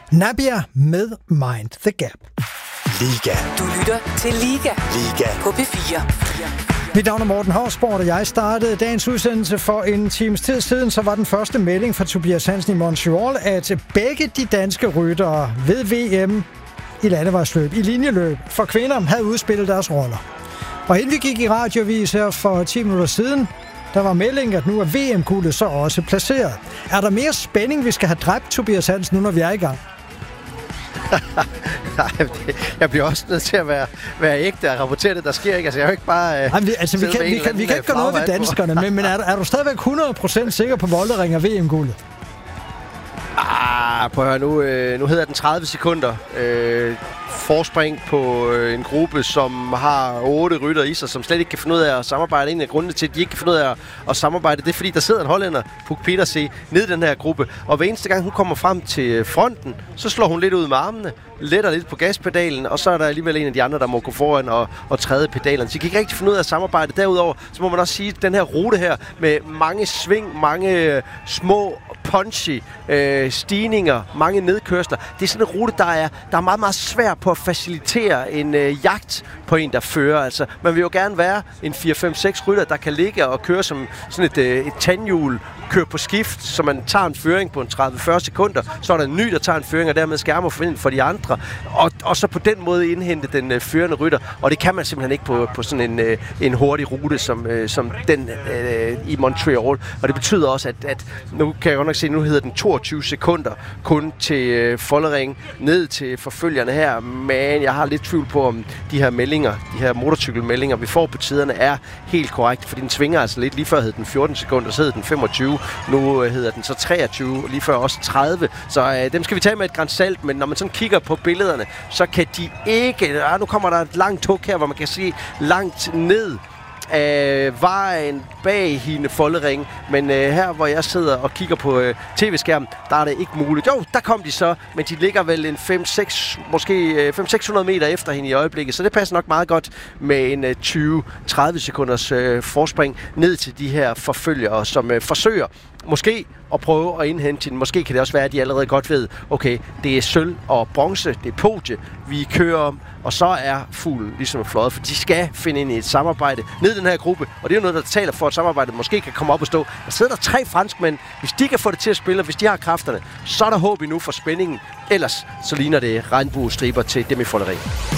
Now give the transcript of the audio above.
Nabbia med Mind the Gap. Liga. Du lytter til Liga. Liga. På P4. Mit navn er Morten Hausborg, og jeg startede dagens udsendelse for en times tid siden. Så var den første melding fra Tobias Hansen i Montreal, at begge de danske ryttere ved VM i landevejsløb, i linjeløb for kvinder, havde udspillet deres roller. Og inden vi gik i radiovis her for 10 minutter siden, der var meldingen, at nu er VM-guldet så også placeret. Er der mere spænding, vi skal have dræbt, Tobias Hansen, nu når vi er i gang? Jeg bliver også nødt til at være ægte og rapportere det, der sker ikke. Altså, jeg er jo ikke bare... vi kan ikke gøre noget ved danskerne, men er du stadigvæk 100% sikker på Voldering og VM-guldet? Prøv at høre, nu hedder den 30 sekunder. Forspring på en gruppe, som har 8 ryttere i sig, som slet ikke kan finde ud af at samarbejde. En af grundene til, at de ikke kan finde ud af at samarbejde, det er, fordi der sidder en hollænder, Puk Pieterse, nede i den her gruppe. Og hver eneste gang, hun kommer frem til fronten, så slår hun lidt ud med armene, letter lidt på gaspedalen, og så er der alligevel en af de andre, der må gå foran og træde pedalerne. Så de kan ikke rigtig finde ud af at samarbejde. Derudover, så må man også sige, at den her rute her, med mange sving, mange små punchy stigninger, mange nedkørsler. Det er sådan en rute, der er meget, meget svær på at facilitere en jagt på en, der fører. Altså, man vil jo gerne være en 4-5-6 rytter, der kan ligge og køre som sådan et tandhjul, køre på skift, så man tager en føring på en 30-40 sekunder, så er der en ny, der tager en føring, og dermed skærmer for de andre, og så på den måde indhente den førende rytter, og det kan man simpelthen ikke på sådan en hurtig rute, som den i Montreal, og det betyder også, at nu kan jeg godt nok se, nu hedder den 22 sekunder kun til Vollering, ned til forfølgerne her, men jeg har lidt tvivl på, om de her meldinger, de her motorcykelmeldinger, vi får på tiderne, er helt korrekte, fordi den svinger altså lidt. Lige før hed den 14 sekunder, så hed den 25, nu hedder den så 23, lige før også 30, så dem skal vi tage med et gran salt, men når man sådan kigger på billederne, så kan de ikke, nu kommer der et langt tog her, hvor man kan se langt ned vejen bag hende Vollering, men her hvor jeg sidder og kigger på tv-skærmen, der er det ikke muligt. Jo, der kom de så, men de ligger vel en 5-6, måske 500-600 meter efter hende i øjeblikket, så det passer nok meget godt med en 20-30 sekunders forspring ned til de her forfølgere, som forsøger måske at prøve at indhente hende. Måske kan det også være, at de allerede godt ved, okay, det er sølv og bronze, det er podie, vi kører om, og så er fuglen ligesom fløjet, for de skal finde ind i et samarbejde ned i den her gruppe, og det er jo noget, der taler for, at samarbejdet måske kan komme op og stå. Der sidder der 3 franskmænd. Hvis de kan få det til at spille, og hvis de har kræfterne, så er der håb endnu for spændingen. Ellers så ligner det regnbuestriber til Demi Vollering.